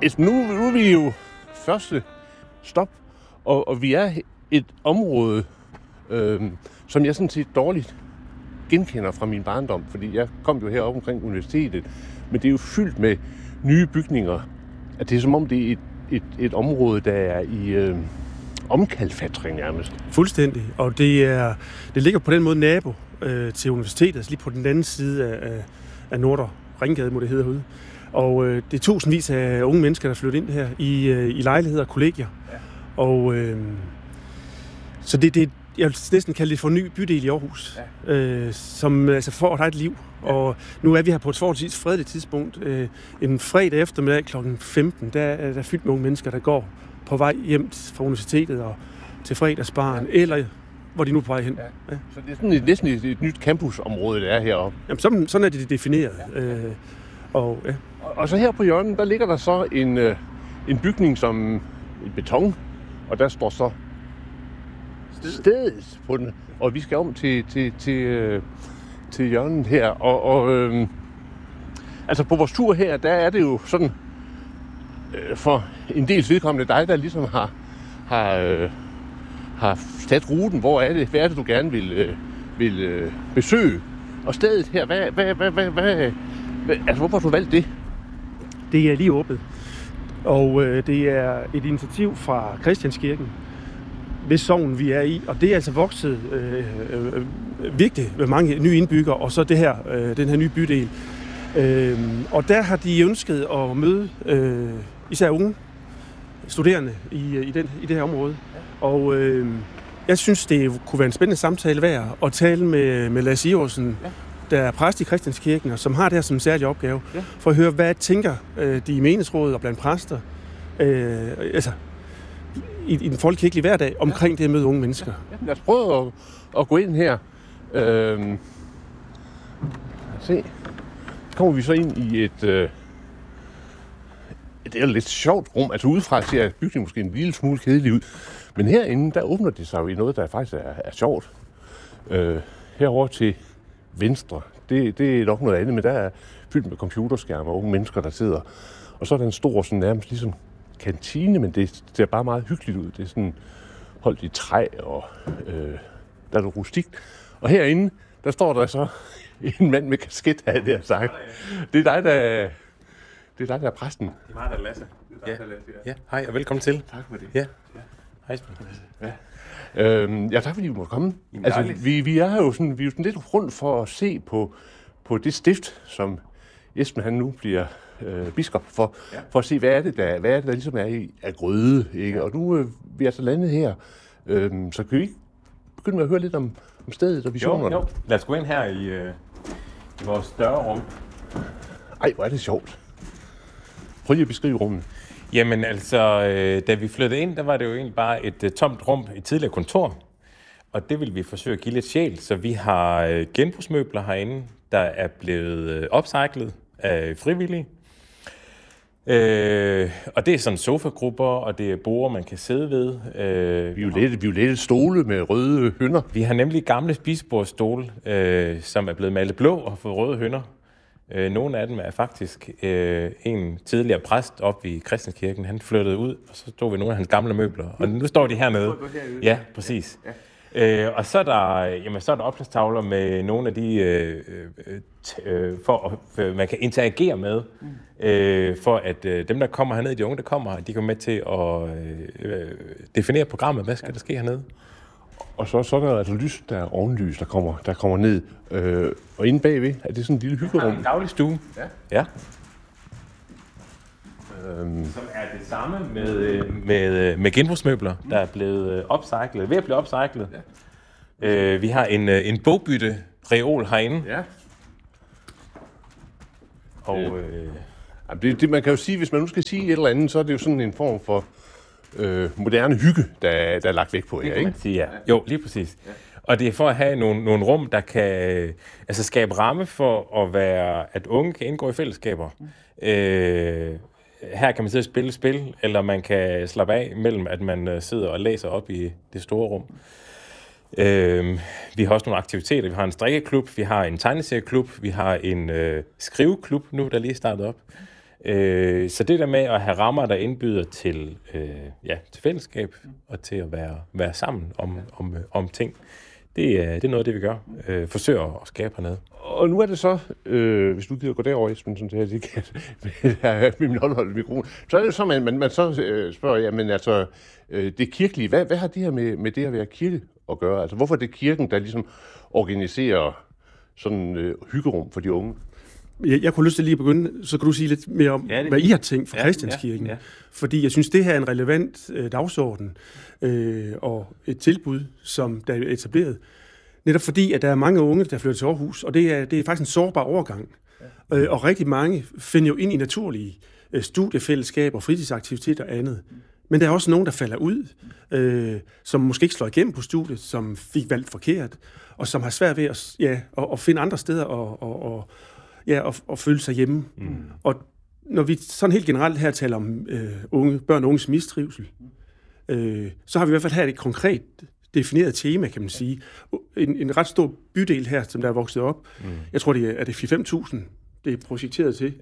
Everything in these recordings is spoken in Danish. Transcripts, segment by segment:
Nu er vi jo første stop, og vi er et område, som jeg sådan set dårligt genkender fra min barndom, fordi jeg kom jo heroppe omkring universitetet, men det er jo fyldt med nye bygninger. At det er som om, det er et område, der er i omkalfatring nærmest. Fuldstændig, og det ligger på den måde nabo til universitetet, altså lige på den anden side af Nordre Ringgade, må det hedder herude. Og det er tusindvis af unge mennesker, der flytter ind her i lejligheder og kollegier. Ja. Og så det jeg vil næsten kalde det for en ny bydel i Aarhus, som altså får et eget liv. Ja. Og nu er vi her på et forholdsvis fredeligt tidspunkt. En fredag eftermiddag kl. 15, der er der fyldt med unge mennesker, der går på vej hjem fra universitetet og til fredagsbaren, eller hvor de nu er på vej hen. Ja. Ja. Så det er sådan næsten et nyt campusområde, der er heroppe. Jamen, sådan er det defineret. Ja. Og så her på hjørnet, der ligger der så en bygning som i beton, og der står så stedet på den, og vi skal om til hjørnet her. Og altså på vores tur her, der er det jo sådan, for en del vedkommende dig, der ligesom har sat ruten. Hvad er det, du gerne vil besøge? Og stedet her, altså hvorfor har du valgt det? Det er lige åbent. Og det er et initiativ fra Christianskirken, hvis sogn vi er i. Og det er altså vokset virkelig med mange nye indbyggere, og så den her nye bydel. Og der har de ønsket at møde især unge studerende i det her område. Og jeg synes, det kunne være en spændende samtale værd at tale med Lasse Iversen, der er præst i Christianskirken, og som har det her som en særlig opgave, for at høre, hvad tænker de i menighedsrådet og blandt præster, altså i den folkekirkelige hverdag, omkring det at møde unge mennesker. Ja. Lad os prøve at gå ind her. Se. Så kommer vi så ind i det er lidt sjovt rum. Altså udefra ser bygningen måske en lille smule kedelig ud. Men herinde, der åbner det sig jo i noget, der faktisk er sjovt. Herover til venstre, det er nok noget andet, men der er fyldt med computerskærme og unge mennesker, der sidder. Og så er der en stor, sådan nærmest ligesom kantine, men det ser bare meget hyggeligt ud. Det er sådan holdt i træ, og der er noget rustikt. Og herinde, der står der så en mand med kasket, havde jeg sagt. Det er dig, der er præsten. Det er mig, der er Lasse. Ja, hej og velkommen til. Tak for det. Ja. Hej, Esben. Ja. Tak fordi du måtte komme. Altså, vi er jo sådan lidt rundt for at se på det stift, som Esben han nu bliver biskop for at se, hvad er det, der ligesom er i af grøde, ikke? Og nu vi er så landet her, så kan vi ikke begynde med at høre lidt om stedet og visionerne? Jo. Lad os gå ind her i vores større rum. Ej, hvor er det sjovt. Prøv lige at beskrive rummet. Jamen altså, da vi flyttede ind, der var det jo egentlig bare et tomt rum, et tidligere kontor. Og det vil vi forsøge at give lidt sjæl, så vi har genbrugsmøbler herinde, der er blevet upcyclet af frivillige. Og det er sådan sofagrupper, og det er borde, man kan sidde ved. Violette stole med røde hønder. Vi har nemlig gamle spisebordstole, som er blevet malet blå og har fået røde hønder. Nogle af dem er faktisk en tidligere præst oppe i Christianskirken. Han flyttede ud, og så stod vi nogle af hans gamle møbler. Og nu står de hernede. Ja, præcis. Og så er der opslagstavler med nogle af de, man kan interagere med, for at dem, der kommer hernede, de unge, der kommer, de kommer med til at definere programmet. Hvad skal der ske hernede? Og så er der altså lys, der er ovenlys, der kommer ned. Og inde bagved er det sådan en lille hyggerum. En daglig stue. Ja. Som er det samme med genbrugsmøbler, der er blevet upcyclet, ved at blive upcyclet. Ja. Vi har en bogbytte-reol herinde. Ja. Og det man kan jo sige, hvis man nu skal sige et eller andet, så er det jo sådan en form for moderne hygge, der er lagt væk på her, ikke? Sige, ja. Jo, lige præcis. Ja. Og det er for at have nogle rum, der kan skabe ramme for at være, at unge kan indgå i fællesskaber. Her kan man sidde og spille spil, eller man kan slappe af mellem, at man sidder og læser op i det store rum. Vi har også nogle aktiviteter. Vi har en strikkeklub, vi har en tegneserieklub, vi har en skriveklub nu, der lige er startet op. Så det der med at have rammer, der indbyder til fællesskab og til at være sammen om ting, det er noget af det, vi gør. Forsøger at skabe hernede. Og nu er det så, hvis du gider gå derover, Esben, sådan her, det kan med min håndholdte mikrofon, så er det så, man så spørger, jamen altså, det kirkelige, hvad har det her med det at være kirke at gøre? Altså, hvorfor er det kirken, der ligesom organiserer sådan hyggerum for de unge? Jeg kunne lyst til lige at begynde, så kan du sige lidt mere om, hvad I har tænkt fra Christianskirken. Ja. Fordi jeg synes, det her er en relevant dagsorden og et tilbud, som der er etableret. Netop fordi, at der er mange unge, der flytter til Aarhus, og det er faktisk en sårbar overgang. Ja. Og rigtig mange finder jo ind i naturlige studiefællesskaber, fritidsaktiviteter og andet. Men der er også nogen, der falder ud, som måske ikke slår igennem på studiet, som fik valgt forkert, og som har svært ved at finde andre steder og føle sig hjemme. Mm. Og når vi sådan helt generelt her taler om børn og unges mistrivsel, så har vi i hvert fald her et konkret defineret tema, kan man sige. En ret stor bydel her, som der er vokset op. Mm. Jeg tror, det er 4-5.000, det er projekteret til.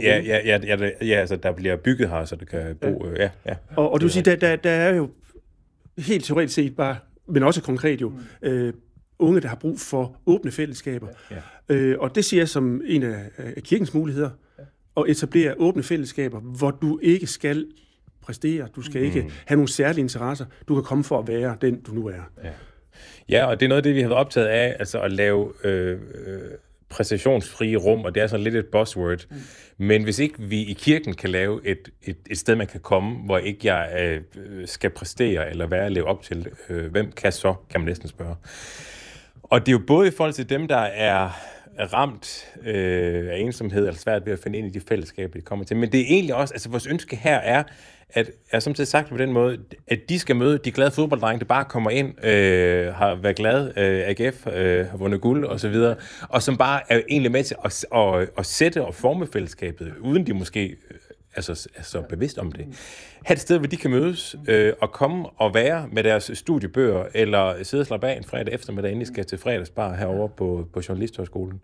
Altså der bliver bygget her, så det kan bo. Ja. Og det vil sige, der er jo helt teoretisk set bare, men også konkret jo, unge, der har brug for åbne fællesskaber. Ja. Og det siger jeg som en af kirkens muligheder, at etablere åbne fællesskaber, hvor du ikke skal præstere, du skal ikke have nogle særlige interesser, du kan komme for at være den, du nu er. Ja, og det er noget af det, vi har været optaget af, altså at lave præstationsfrie rum, og det er sådan lidt et buzzword. Men hvis ikke vi i kirken kan lave et sted, man kan komme, hvor ikke jeg skal præstere eller leve op til, hvem kan så, kan man næsten spørge. Og det er jo både i forhold til dem, der er ramt af ensomhed, eller svært ved at finde ind i de fællesskaber, de kommer til. Men det er egentlig også, altså vores ønske her er, at jeg som sagt på den måde, at de skal møde de glade fodbolddrenge, der bare kommer ind, har været glade, AGF har vundet guld og så videre, og som bare er egentlig med til at sætte og forme fællesskabet, uden de måske er så bevidst om det. Have et sted, hvor de kan mødes og komme og være med deres studiebøger, eller sidde og slappe af en fredag eftermiddag, inden de skal til fredagsbar herovre på Journalisthøjskolen.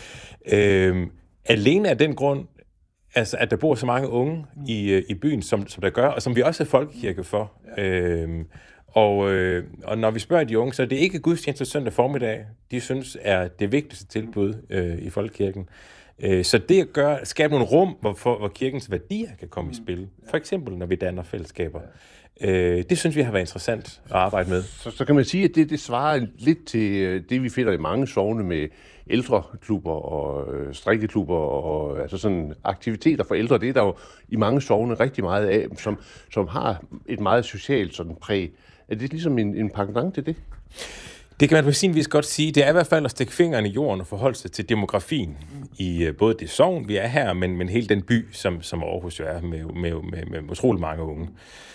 Alene af den grund, altså at der bor så mange unge i byen, som der gør, og som vi også er folkekirke for. Og når vi spørger de unge, så er det ikke gudstjeneste søndag formiddag, de synes er det vigtigste tilbud i folkekirken. Så det at skabe nogle rum, hvor kirkens værdier kan komme i spil. For eksempel, når vi danner fællesskaber. Det synes vi har været interessant at arbejde med. Så kan man sige, at det svarer lidt til det, vi finder i mange sogne med ældreklubber og strikkeklubber og altså sådan aktiviteter for ældre. Det er der jo i mange sogne rigtig meget af, som har et meget socialt sådan præg. Er det ligesom en pendant til det? Det kan man på sin vis godt sige. Det er i hvert fald at stikke fingeren i jorden og forholde sig til demografien i både det sogn, vi er her, men hele den by, som Aarhus jo er, med utrolig mange unge.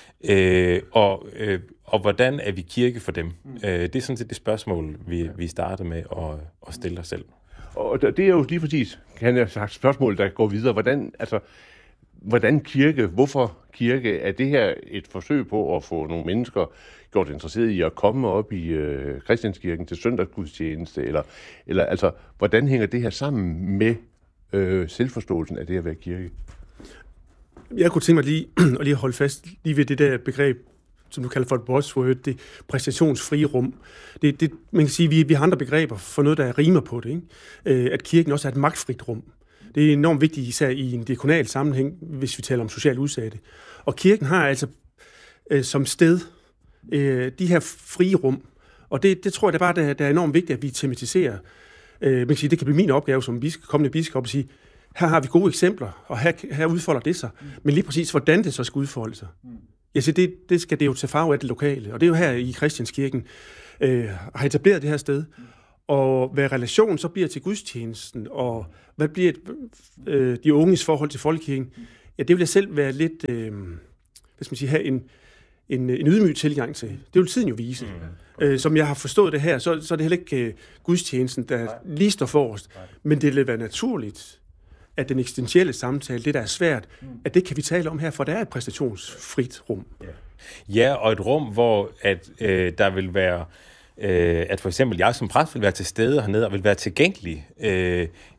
Og hvordan er vi kirke for dem? Det er sådan set det spørgsmål, vi starter med at stille os selv. Og det er jo lige præcis, kan jeg sagt, spørgsmål, der går videre. Hvordan kirke? Hvorfor kirke? Er det her et forsøg på at få nogle mennesker gjort interesseret i at komme op i Christianskirken til søndagsgudstjeneste? Eller altså, hvordan hænger det her sammen med selvforståelsen af det at være kirke? Jeg kunne tænke mig lige at holde fast lige ved det der begreb, som du kalder for et buzzword, det præstationsfrie rum. Det, man kan sige, vi har andre begreber for noget, der rimer på det, ikke? At kirken også er et magtfrit rum. Det er enormt vigtigt, især i en diakonal sammenhæng, hvis vi taler om socialt udsatte. Og kirken har altså som sted de her frie rum. Og det tror jeg, der er enormt vigtigt, at vi tematiserer. Man kan sige, det kan blive min opgave som kommende biskop at sige, her har vi gode eksempler, og her udfolder det sig. Men lige præcis, hvordan det så skal udfolde sig. Ja, så det skal det jo tage farve af det lokale. Og det er jo her i Christianskirken har etableret det her sted. Og hvad relationen så bliver til gudstjenesten, og hvad bliver de unges forhold til folkekirken, ja, det vil jeg selv være lidt, have en ydmyg tilgang til. Det vil tiden jo vise. Som jeg har forstået det her, så er det heller ikke gudstjenesten, der lige står forrest. Men det vil være naturligt, at den eksistentielle samtale, det der er svært, at det kan vi tale om her, for der er et præstationsfrit rum. Ja, og et rum, hvor der vil være, at for eksempel jeg som præst vil være til stede hernede, og vil være tilgængelig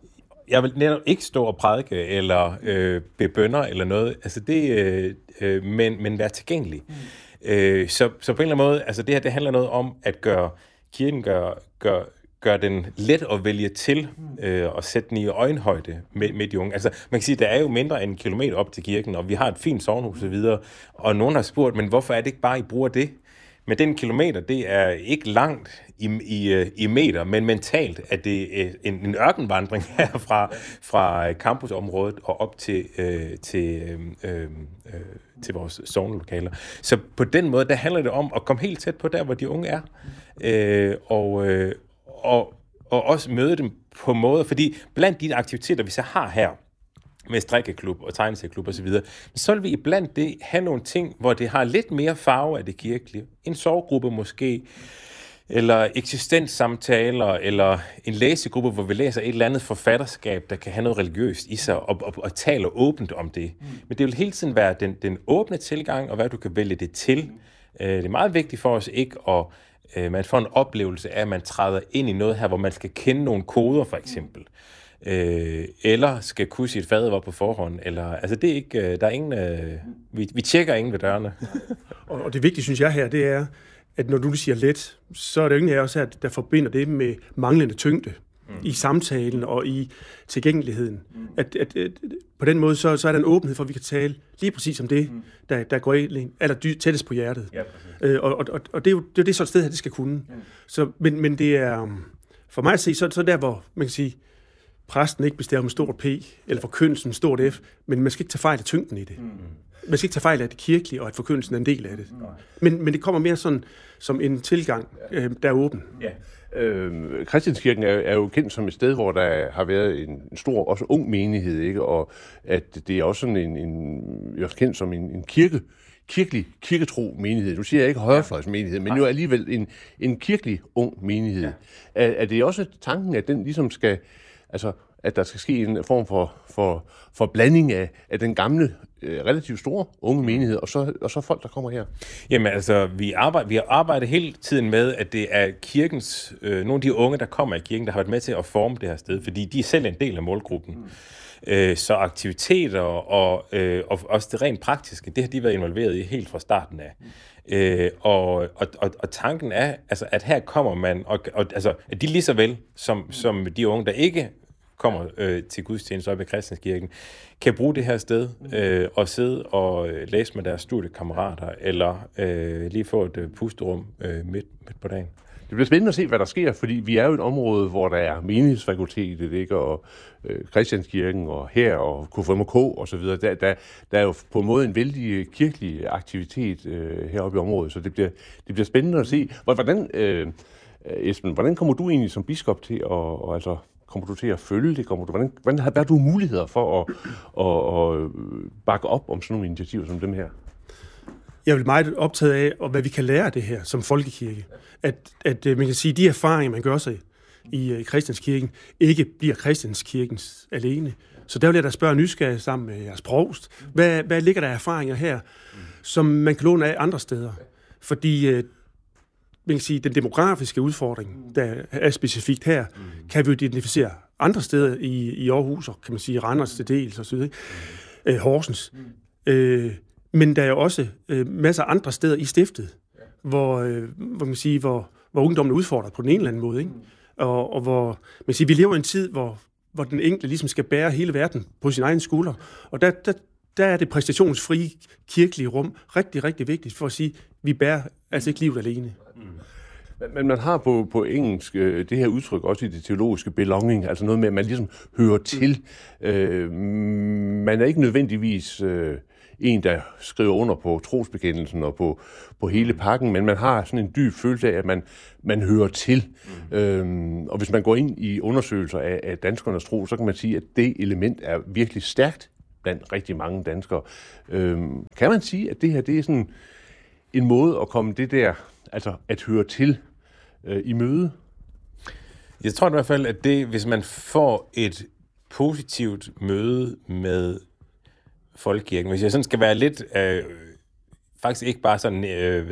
jeg vil netop ikke stå og prædike, eller bebønner, eller noget, altså men være tilgængelig. Så på en eller anden måde, altså det her, det handler noget om, at kirken gør den let at vælge til, og sætte den i øjenhøjde med de unge. Altså, man kan sige, der er jo mindre end 1 kilometer op til kirken, og vi har et fint sognhus og så videre, og nogen har spurgt, men hvorfor er det ikke bare, I bruger det? Men den kilometer, det er ikke langt i meter, men mentalt er det en ørkenvandring her fra campusområdet og op til vores sognelokaler. Så på den måde, der handler det om at komme helt tæt på der, hvor de unge er, og også møde dem på måder, fordi blandt de aktiviteter, vi så har her, med strikkeklub og tegneserieklub og så videre, så vil vi iblandt det have nogle ting, hvor det har lidt mere farve af det kirkelige. En sorggruppe måske, eller eksistenssamtaler, eller en læsegruppe, hvor vi læser et eller andet forfatterskab, der kan have noget religiøst i sig, og taler åbent om det. Men det vil hele tiden være den åbne tilgang, og hvad du kan vælge det til. Det er meget vigtigt for os ikke at man får en oplevelse af, at man træder ind i noget her, hvor man skal kende nogle koder, for eksempel. Eller skal kunne sit fadervor på forhånd. Eller, altså det er ikke, der er ingen, vi tjekker ingen ved dørene. Og det vigtige, synes jeg her, det er, at når du siger let, så er det ingen af os her, der forbinder det med manglende tyngde i samtalen og i tilgængeligheden. At på den måde, så er der en åbenhed for, at vi kan tale lige præcis om det, der går tættest på hjertet. Ja, og det er jo det så et sted her, det skal kunne. Så, men det er, for mig at se, så der, hvor man kan sige, præsten ikke bestemmer med stort P, eller forkyndelsen stort F, men man skal ikke tage fejl af tyngden i det. Man skal ikke tage fejl af det kirkelige, og at forkyndelsen er en del af det. Men det kommer mere sådan, som en tilgang, der er åben. Ja. Christianskirken er jo kendt som et sted, hvor der har været en stor, også ung menighed, ikke? Og at det er også sådan jeg er kendt som en kirkelig kirketro menighed. Nu siger jeg ikke højrefløjsmenighed, men jo alligevel en kirkelig ung menighed. Ja. Er det også tanken, at den ligesom skal, altså at der skal ske en form for blanding af den gamle, relativt store unge menighed, og så folk, der kommer her? Jamen altså, vi har arbejdet hele tiden med, at det er kirkens, nogle af de unge, der kommer i kirken, der har været med til at forme det her sted, fordi de er selv en del af målgruppen. Så aktiviteter og også det rent praktiske, det har de været involveret i helt fra starten af. Og tanken er, altså, at her kommer man, altså, at de lige så vel som de unge, der ikke kommer til gudstjeneste op i Christianskirken, kan bruge det her sted og sidde og læse med deres studiekammerater, eller lige få et pusterum midt på dagen. Det bliver spændende at se, hvad der sker, fordi vi er jo et område, hvor der er menighedsfakultetet, ikke? Og Christianskirken og her og KFMK og så videre. Der er jo på en måde en vældig kirkelig aktivitet heroppe i området, så det bliver spændende at se. Hvordan, Esben, hvordan kommer du egentlig som biskop til at altså, kommer du til at følge det? Hvad har du muligheder for at bakke op om sådan nogle initiativer som dem her? Jeg er meget optaget af, hvad vi kan lære af det her som folkekirke. At man kan sige, at de erfaringer, man gør sig i Christianskirken, ikke bliver Christianskirkens alene. Så der vil jeg da spørge nysgerrig sammen med jeres provst. Hvad ligger der erfaringer her, som man kan låne af andre steder? Fordi man kan sige, den demografiske udfordring, der er specifikt her, kan vi jo identificere andre steder i Aarhus, og kan man sige Randers til dels og så videre, Horsens. Men der er jo også masser af andre steder i stiftet, hvor ungdommen er udfordret på den ene eller anden måde, ikke? Og hvor man siger, vi lever i en tid, hvor den enkelte ligesom skal bære hele verden på sin egen skulder. Og der er det præstationsfrie kirkelige rum rigtig, rigtig vigtigt for at sige, at vi bærer altså ikke livet alene. Men man har på engelsk det her udtryk også i det teologiske belonging, altså noget med, at man ligesom hører til. Man er ikke nødvendigvis en, der skriver under på trosbekendelsen og på hele pakken, men man har sådan en dyb følelse af, at man hører til. Og hvis man går ind i undersøgelser af danskernes tro, så kan man sige, at det element er virkelig stærkt blandt rigtig mange danskere. Kan man sige, at det her det er sådan en måde at komme det der, altså at høre til i møde? Jeg tror i hvert fald, at det, hvis man får et positivt møde med folkekirken, hvis jeg sådan skal være lidt, faktisk ikke bare sådan,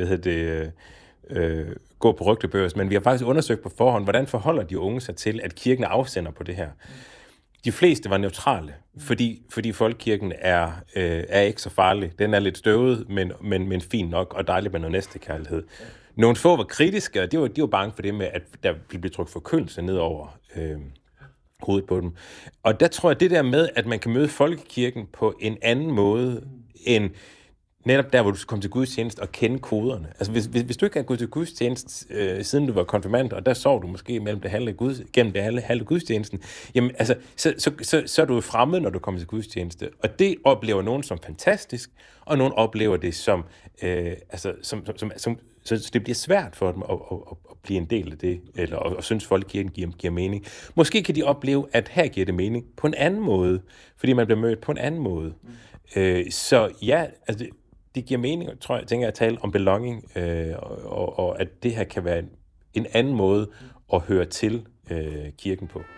gå på rygtebørs, men vi har faktisk undersøgt på forhånd, hvordan forholder de unge sig til, at kirken er afsender på det her. de fleste var neutrale, fordi folkekirken er ikke så farlig. Den er lidt støvet, men fin nok, og dejligt med noget næstekærlighed. Nogle få var kritiske, og de var bange for det med, at der blev trykt forkyndelse ned over hovedet på dem. Og der tror jeg, det der med, at man kan møde folkekirken på en anden måde, end netop der, hvor du skal komme til gudstjeneste og kende koderne. Altså, hvis du ikke har gået til gudstjeneste, siden du var konfirmand, og der sov du måske gennem det halve gudstjenesten, jamen, altså, så er du fremmed, når du kommer til gudstjeneste. Og det oplever nogen som fantastisk, og nogen oplever det som, så det bliver svært for dem at blive en del af det, eller at synes, at folkekirken giver mening. Måske kan de opleve, at her giver det mening på en anden måde, fordi man bliver mødt på en anden måde. Så ja, altså det giver mening, tænker jeg, at tale om belonging, og at det her kan være en anden måde at høre til kirken på.